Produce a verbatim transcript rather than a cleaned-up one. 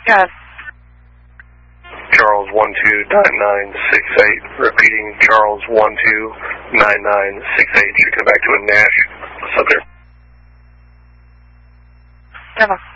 Yes. Charles one two nine nine six eight. Repeating, Charles one two nine nine six eight. Should come back to a Nash. What's up there? Never.